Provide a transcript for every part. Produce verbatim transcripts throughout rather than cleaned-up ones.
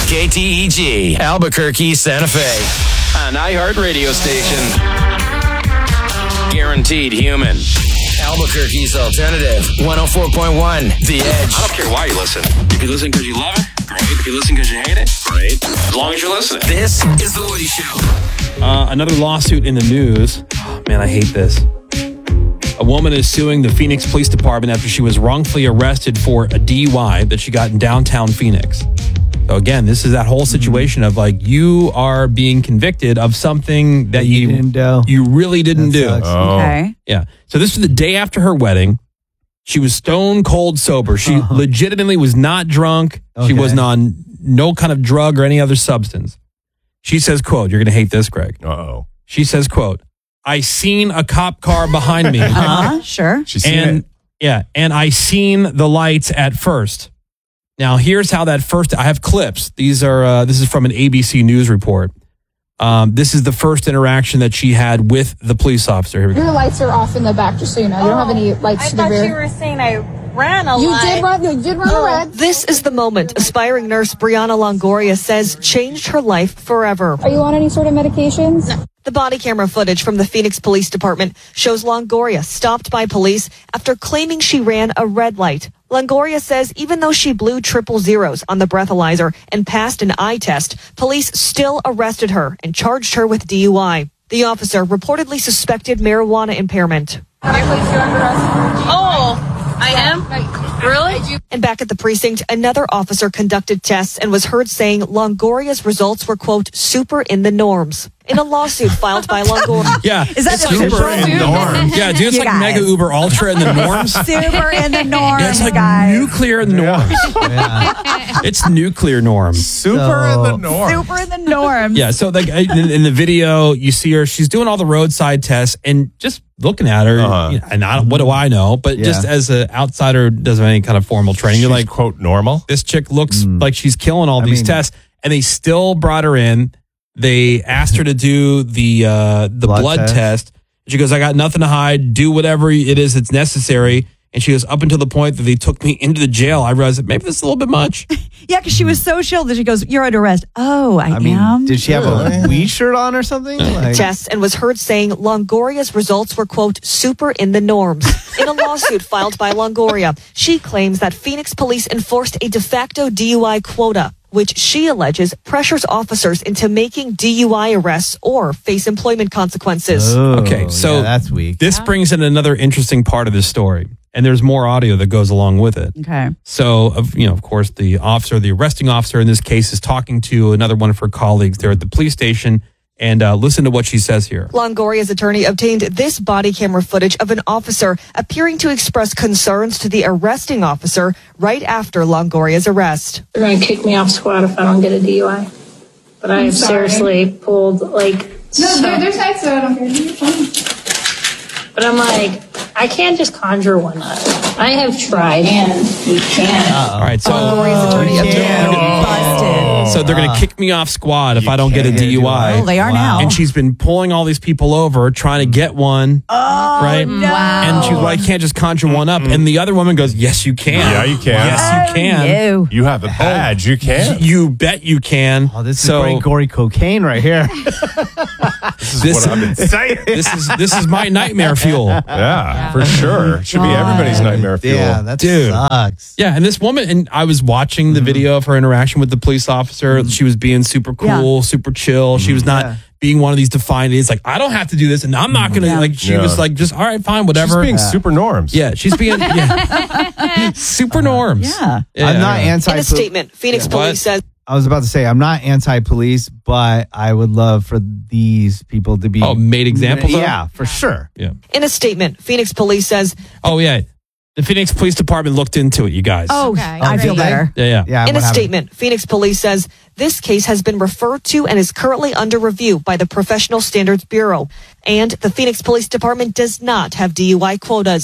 K T E G, Albuquerque, Santa Fe. An iHeart radio station. Guaranteed human. Albuquerque's alternative. one oh four point one, The Edge. I don't care why you listen. If you listen because you love it, great. If you listen because you hate it, great. As long as you're listening. This is The Woody Show. Uh, another lawsuit in the news. Oh, man, I hate this. A woman is suing the Phoenix Police Department after she was wrongfully arrested for a D U I that she got in downtown Phoenix. So again, this is that whole situation of like you are being convicted of something that you, You didn't do. you really didn't That do. sucks. Oh. Okay. Yeah. So this was the day after her wedding. She was stone cold sober. She Uh-huh. legitimately was not drunk. She Okay. wasn't on no kind of drug or any other substance. She says, quote, you're going to hate this, Greg. Uh-oh. She says, quote, I seen a cop car behind me. Uh, sure. She's seen and it. yeah, and I seen the lights at first. Now, here's how that first, I have clips. These are, uh, this is from an A B C News report. Um, this is the first interaction that she had with the police officer. Here we go. Your lights are off in the back, just so you know. You don't have any lights I to the thought rear. you were saying I ran a You lot. did run. You did run a red. This is the moment aspiring nurse Brianna Longoria says changed her life forever. Are you on any sort of medications? No. The body camera footage from the Phoenix Police Department shows Longoria stopped by police after claiming she ran a red light. Longoria says even though she blew triple zeros on the breathalyzer and passed an eye test, police still arrested her and charged her with D U I. The officer reportedly suspected marijuana impairment. Can I place you under arrest? Oh, I am? Really? And back at the precinct, another officer conducted tests and was heard saying Longoria's results were, quote, super in the norms. In a lawsuit filed by Longoria. Yeah. Is that it's official? super in the norms. Yeah, dude, it's You like guys. mega uber ultra in the norms. Super in the norms, Yeah, it's like guys. nuclear in the norms. It's nuclear norms. Super So- in the norm. Super in the norms. Yeah, so like in, in the video, you see her. She's doing all the roadside tests, and just looking at her, Uh-huh. you know, and I, what do I know? But Yeah. just as an outsider, who doesn't have any kind of formal training. She's You're like, quote, normal. this chick looks like she's killing all I these mean- tests, and they still brought her in. They asked her to do the uh, the blood, Blood test. test. She goes, I got nothing to hide. Do whatever it is that's necessary. And she goes, up until the point that they took me into the jail, I realized that maybe this is a little bit much. Yeah, because she was so chilled that she goes, you're under arrest. Oh, I, I mean, am? did she have a weed shirt on or something? Like, Tests and was heard saying Longoria's results were, quote, super in the norms. In a lawsuit filed by Longoria, she claims that Phoenix police enforced a de facto D U I quota, which she alleges pressures officers into making D U I arrests or face employment consequences. Oh, Okay, so yeah, that's weak. This brings in another interesting part of this story. And there's more audio that goes along with it. Okay. So, of you know, of course, the officer, the arresting officer in this case, is talking to another one of her colleagues there at the police station. And uh, listen to what she says here. Longoria's attorney obtained this body camera footage of an officer appearing to express concerns to the arresting officer right after Longoria's arrest. They're going to kick me off squad if I don't get a D U I. But I have sorry. seriously pulled, like... No, there, there's nights that I don't care. You're fine. But I'm like, I can't just conjure one up. I have tried. You can. All right, so Longoria's attorney obtained... Busted. so they're going to kick me off squad if I don't get a can't get a D U I. Well, they are Wow. now. And she's been pulling all these people over, trying to get one. oh, right? no. And she's like, I can't just conjure one up. And the other woman goes, yes, you can. Yeah, you can. Yes, you can. Oh, no. You have the badge. You can. You bet you can. Oh, this is so, great gory cocaine right here. This is This- what I've been saying. This is this is my nightmare fuel. Yeah, for sure. Should be everybody's nightmare fuel. Yeah, that Dude. sucks. Yeah, and this woman, and I was watching the video of her interaction with the police officer. She was being super cool, super chill. She was not Yeah. being one of these defiant idiots. Like, I don't have to do this, and I'm not gonna. Yeah. Like, she Yeah. was like, just all right, fine, She's whatever. being super norms. yeah, she's being yeah. super norms. Yeah. Yeah, I'm not yeah. anti. In a statement, Phoenix Yeah. police What? says I was about to say I'm not anti-police, but I would love for these people to be Oh, made examples of? Yeah, for sure. Yeah. in a statement, Phoenix police says Oh yeah. The Phoenix Police Department looked into it, you guys. Oh, Okay. I Oh, feel did they? better. yeah, yeah. Yeah. in what a happened? statement, Phoenix police says this case has been referred to and is currently under review by the Professional Standards Bureau. And the Phoenix Police Department does not have D U I quotas.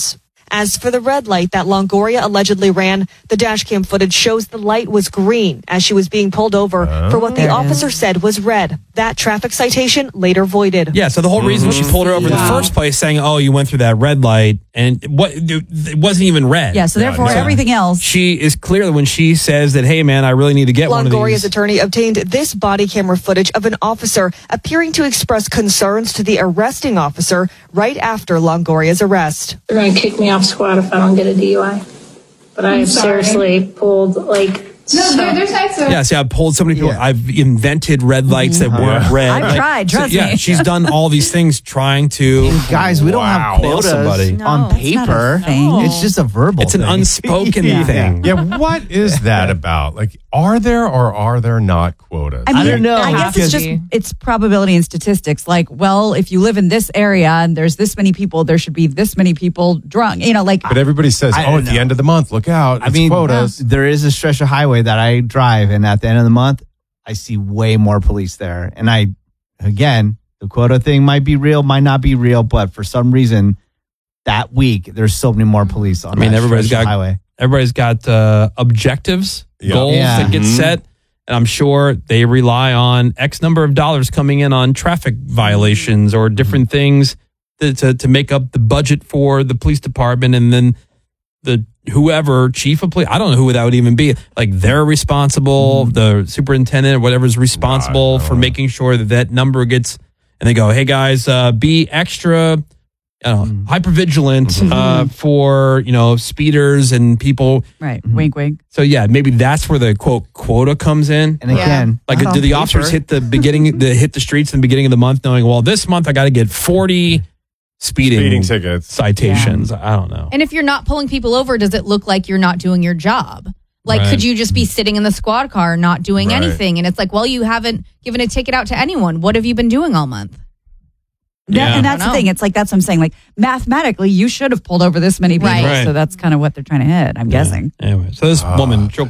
As for the red light that Longoria allegedly ran, the dash cam footage shows the light was green as she was being pulled over Oh. for what the officer said was red. That traffic citation later voided. Yeah, so the whole reason she pulled her over in the first place, saying, "Oh, you went through that red light," and what it wasn't even red. Yeah, so therefore everything else. She is clearly, when she says that, "Hey, man, I really need to get one of Longoria's these." attorney obtained this body camera footage of an officer appearing to express concerns to the arresting officer right after Longoria's arrest. They're going to kick me off squad if I don't get a D U I. But I have sorry. seriously pulled, like, No, there, there's nights that Yeah, see, I've pulled so many people. Yeah. I've invented red lights that weren't red. I've Like, tried, so, trust yeah, me. she's done all these things trying to. And guys, we don't Wow. have quotas Somebody. No, on it's not a paper. thing. It's just a verbal It's an thing. unspoken Yeah. thing. Yeah, what is that about? Like, are there or are there not quotas? I, mean, don't know. I guess it's Because- just it's probability and statistics. Like, well, if you live in this area and there's this many people, there should be this many people drunk. You know, like But everybody says, I "Oh, don't at the know. end of the month, look out! I It's mean, quotas." there is a stretch of highway that I drive, and at the end of the month, I see way more police there. And I, again, the quota thing might be real, might not be real, but for some reason, that week there's so many more police on. I mean, that everybody's stretch of got highway. everybody's got uh, objectives, Yeah. goals Yeah. that get Mhm. set, and I'm sure they rely on X number of dollars coming in on traffic violations or different things to, to to make up the budget for the police department, and then the whoever chief of police, I don't know who that would even be. Like they're responsible, the superintendent, or whatever's responsible for making sure that that number gets. And they go, "Hey guys, uh, be extra." Uh, hyper vigilant uh, for you know speeders and people. right, wink, wink. So yeah, maybe that's where the quote quota comes in. And again, Like, not do on the paper. officers hit the beginning, the hit the streets in the beginning of the month, knowing, well, this month I got to get forty speeding, Speeding tickets. citations. I don't know. And if you're not pulling people over, does it look like you're not doing your job? Like, Right. could you just be sitting in the squad car not doing Right. anything? And it's like, well, you haven't given a ticket out to anyone. What have you been doing all month? That, Yeah. and that's I the don't thing. know. It's like that's what I'm saying. Like mathematically, you should have pulled over this many people. Right. Right. So that's kind of what they're trying to hit. I'm guessing. Anyway, so this woman, she'll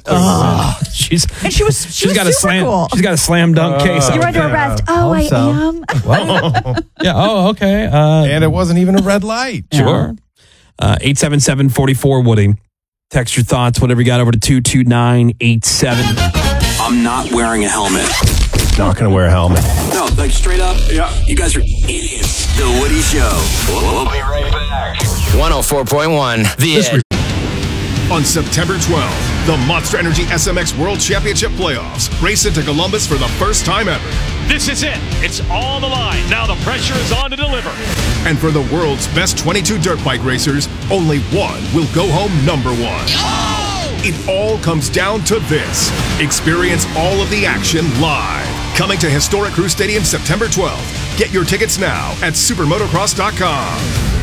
she's And she was she she's was got a super slam. cool. She's got a slam dunk case. You're out under there. arrest. Oh, I Hope so. am. Whoa. Yeah. Oh, okay. Uh, And it wasn't even a red light. Sure. Uh, eight seven seven, four four, Woody. Text your thoughts, whatever you got, over to two two nine eight seven. I'm not wearing a helmet. Not going to wear a helmet. No, like straight up. Yeah. You guys are idiots. The Woody Show. We'll be right back. one oh four point one The Edge. On September twelfth, the Monster Energy S M X World Championship Playoffs race into Columbus for the first time ever. This is it. It's all on the line. Now the pressure is on to deliver. And for the world's best twenty-two dirt bike racers, only one will go home number one. It all comes down to this. Experience all of the action live. Coming to historic Crew Stadium September twelfth. Get your tickets now at supermotocross dot com.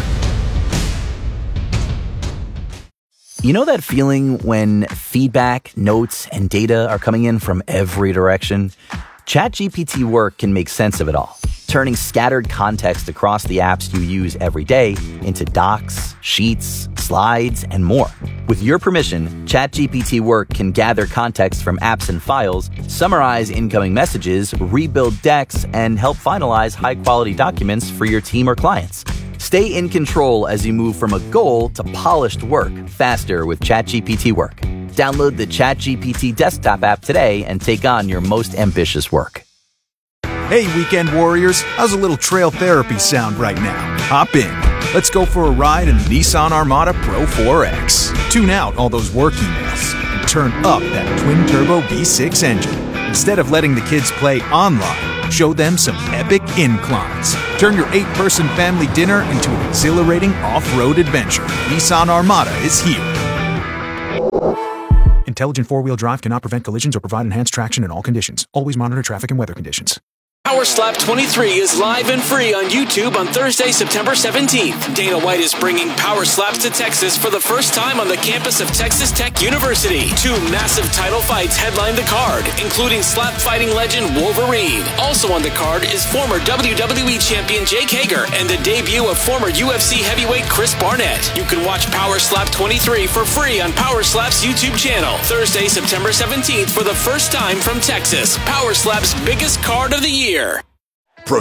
You know that feeling when feedback, notes, and data are coming in from every direction? ChatGPT Work can make sense of it all, turning scattered context across the apps you use every day into docs, sheets, slides, and more. With your permission, ChatGPT Work can gather context from apps and files, summarize incoming messages, rebuild decks, and help finalize high-quality documents for your team or clients. Stay in control as you move from a goal to polished work faster with ChatGPT Work. Download the ChatGPT desktop app today and take on your most ambitious work. Hey, weekend warriors, how's a little trail therapy sound right now? Hop in. Let's go for a ride in the Nissan Armada Pro four X. Tune out all those work emails and turn up that twin-turbo V six engine. Instead of letting the kids play online, show them some epic inclines. Turn your eight-person family dinner into an exhilarating off-road adventure. Nissan Armada is here. Intelligent four-wheel drive cannot prevent collisions or provide enhanced traction in all conditions. Always monitor traffic and weather conditions. Power Slap twenty-three is live and free on YouTube on Thursday, September seventeenth. Dana White is bringing Power Slaps to Texas for the first time on the campus of Texas Tech University. Two massive title fights headline the card, including slap fighting legend Wolverine. Also on the card is former W W E champion Jake Hager and the debut of former U F C heavyweight Chris Barnett. You can watch Power Slap twenty-three for free on Power Slap's YouTube channel. Thursday, September seventeenth for the first time from Texas. Power Slap's biggest card of the year.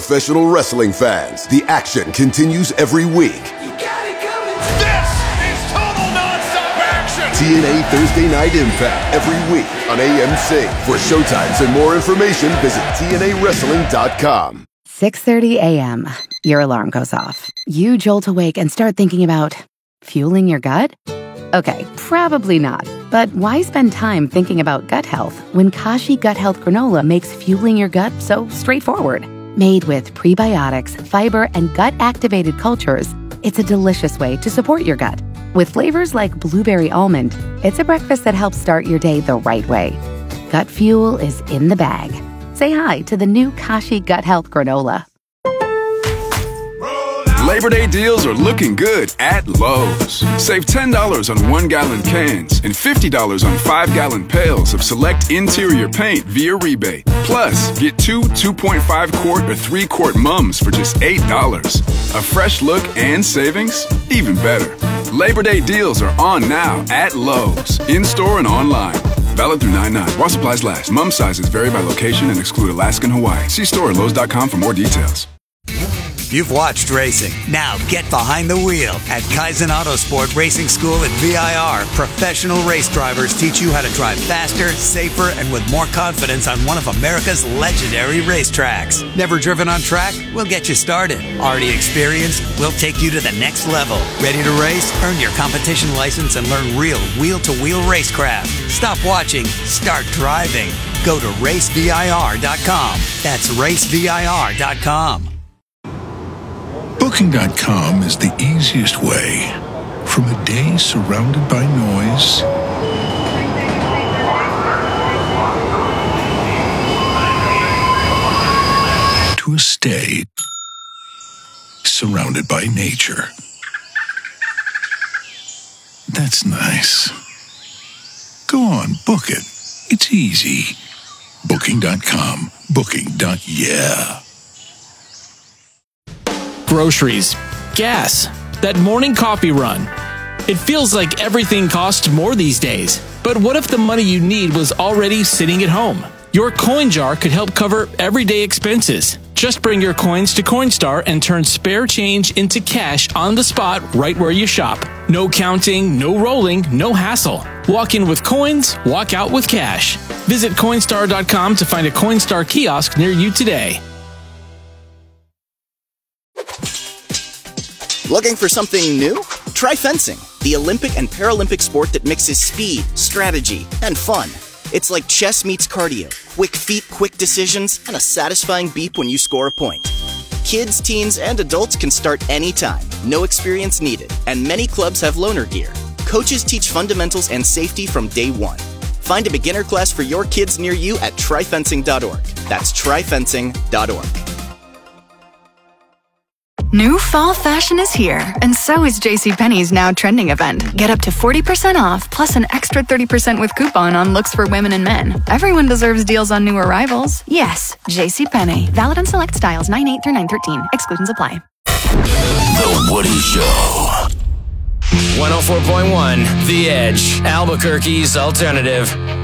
Professional wrestling fans, the action continues every week. This is T N A Thursday Night Impact every week on A M C. For showtimes and more information, visit T N A wrestling dot com. six thirty a.m. Your alarm goes off. You jolt awake and start thinking about fueling your gut? Okay, probably not. But why spend time thinking about gut health when Kashi Gut Health Granola makes fueling your gut so straightforward? Made with prebiotics, fiber, and gut-activated cultures, it's a delicious way to support your gut. With flavors like blueberry almond, it's a breakfast that helps start your day the right way. Gut fuel is in the bag. Say hi to the new Kashi Gut Health Granola. Labor Day deals are looking good at Lowe's. Save ten dollars on one-gallon cans and fifty dollars on five-gallon pails of select interior paint via rebate. Plus, get two two point five quart or three quart mums for just eight dollars. A fresh look and savings? Even better. Labor Day deals are on now at Lowe's, in-store and online. Valid through nine nine. While supplies last. Mum sizes vary by location and exclude Alaska and Hawaii. See store at Lowe's dot com for more details. You've watched racing. Now get behind the wheel. At Kaizen Autosport Racing School at V I R, professional race drivers teach you how to drive faster, safer, and with more confidence on one of America's legendary racetracks. Never driven on track? We'll get you started. Already experienced? We'll take you to the next level. Ready to race? Earn your competition license and learn real wheel-to-wheel racecraft. Stop watching. Start driving. Go to race V I R dot com. That's race V I R dot com. Booking dot com is the easiest way. From a day surrounded by noise to a stay surrounded by nature. That's nice. Go on, book it. It's easy. Booking dot com. Booking. Yeah. Groceries, gas, that morning coffee run. It feels like everything costs more these days. But what if the money you need was already sitting at home? Your coin jar could help cover everyday expenses. Just bring your coins to Coinstar and turn spare change into cash on the spot right where you shop. No counting, no rolling, no hassle. Walk in with coins, walk out with cash. Visit Coinstar dot com to find a Coinstar kiosk near you today. Looking for something new? Try fencing, the Olympic and Paralympic sport that mixes speed, strategy, and fun. It's like chess meets cardio, quick feet, quick decisions, and a satisfying beep when you score a point. Kids, teens, and adults can start anytime, no experience needed, and many clubs have loaner gear. Coaches teach fundamentals and safety from day one. Find a beginner class for your kids near you at try fencing dot org. That's try fencing dot org. New fall fashion is here, and so is JCPenney's now trending event. Get up to forty percent off, plus an extra thirty percent with coupon on looks for women and men. Everyone deserves deals on new arrivals. Yes, JCPenney. Valid on select styles nine eight through nine thirteen. Exclusions apply. The Woody Show. one oh four point one, The Edge, Albuquerque's alternative.